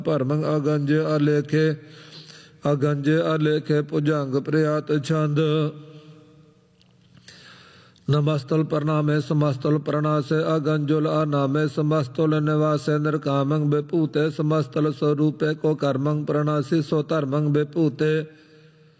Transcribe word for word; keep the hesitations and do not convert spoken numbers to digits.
ਭਰਮੰ ਅਗੰਜ ਅਲੇਖੇ ਅਗੰਜ ਅਲੇਖੇ ਭੁਜੰਗ ਪ੍ਰਿਆਤ ਛੰਦ। नमस्तुल प्रणामे समस्तुल प्रणासे अगंजुल अनामे समस्तुल निवासे निर्कामं विभूते समस्तुल स्वरूपे को कर्मं प्रणासी सो धर्मं विभूते